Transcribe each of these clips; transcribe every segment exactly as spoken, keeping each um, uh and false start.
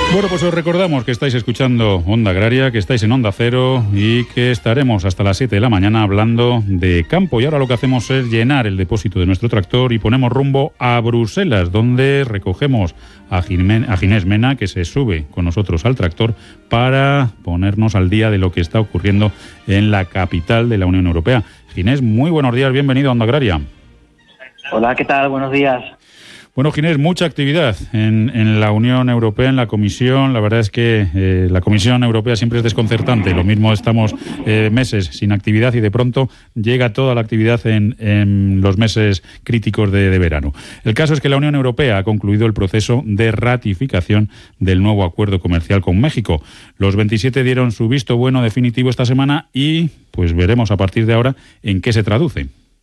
Bueno, pues os recordamos que estáis escuchando Onda Agraria, que estáis en Onda Cero y que estaremos hasta las siete de la mañana hablando de campo. Y ahora lo que hacemos es llenar el depósito de nuestro tractor y ponemos rumbo a Bruselas, donde recogemos a, Jimé- a Ginés Mena, que se sube con nosotros al tractor para ponernos al día de lo que está ocurriendo en la capital de la Unión Europea. Ginés, muy buenos días, bienvenido a Onda Agraria. Hola, ¿qué tal? Buenos días. Bueno, Ginés, mucha actividad en, en la Unión Europea, en la Comisión. La verdad es que eh, la Comisión Europea siempre es desconcertante. Lo mismo estamos eh, meses sin actividad y de pronto llega toda la actividad en, en los meses críticos de, de verano. El caso es que la Unión Europea ha concluido el proceso de ratificación del nuevo acuerdo comercial con México. Los veintisiete dieron su visto bueno definitivo esta semana y pues veremos a partir de ahora en qué se traduce.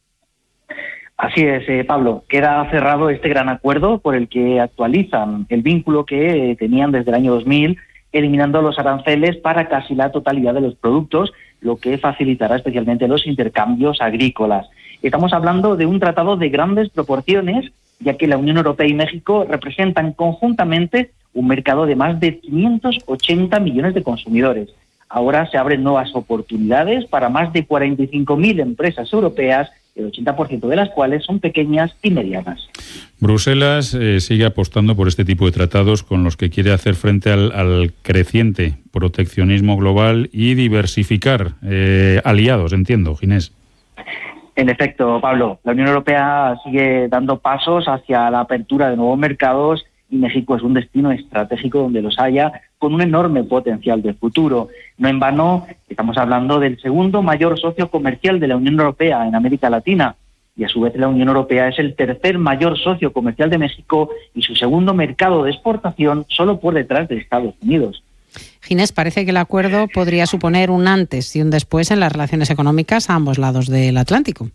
Así es, eh, Pablo. Queda cerrado este gran acuerdo por el que actualizan el vínculo que eh, tenían desde el año dos mil, eliminando los aranceles para casi la totalidad de los productos, lo que facilitará especialmente los intercambios agrícolas. Estamos hablando de un tratado de grandes proporciones, ya que la Unión Europea y México representan conjuntamente un mercado de más de quinientos ochenta millones de consumidores. Ahora se abren nuevas oportunidades para más de cuarenta y cinco mil empresas europeas, el ochenta por ciento de las cuales son pequeñas y medianas. Bruselas eh, sigue apostando por este tipo de tratados con los que quiere hacer frente al, al creciente proteccionismo global y diversificar eh, aliados, entiendo, Ginés. En efecto, Pablo, la Unión Europea sigue dando pasos hacia la apertura de nuevos mercados y México es un destino estratégico donde los haya, con un enorme potencial de futuro. No en vano, estamos hablando del segundo mayor socio comercial de la Unión Europea en América Latina, y a su vez la Unión Europea es el tercer mayor socio comercial de México y su segundo mercado de exportación, solo por detrás de Estados Unidos. Ginés, parece que el acuerdo podría suponer un antes y un después en las relaciones económicas a ambos lados del Atlántico.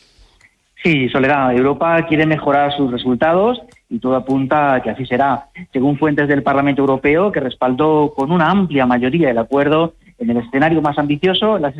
Sí, Soledad, Europa quiere mejorar sus resultados y todo apunta a que así será. Según fuentes del Parlamento Europeo, que respaldó con una amplia mayoría el acuerdo, en el escenario más ambicioso, las